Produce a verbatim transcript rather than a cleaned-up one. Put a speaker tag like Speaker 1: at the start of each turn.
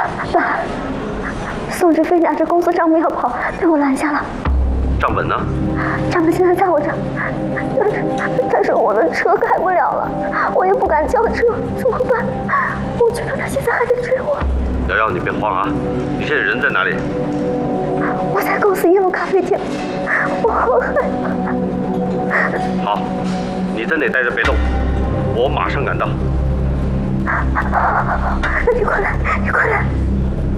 Speaker 1: 爸，宋志飞拿着公司账本要跑，被我拦下了。
Speaker 2: 账本呢？
Speaker 1: 账本现在在我这儿，但是但是我的车开不了了，我也不敢叫车，怎么办？我觉得他现在还在追我。
Speaker 2: 瑶瑶，你别慌啊！你现在人在哪里？
Speaker 1: 我在公司一楼咖啡厅，我好害怕。
Speaker 2: 好，你在那待着别动，我马上赶到。
Speaker 1: 那你快来，你快来！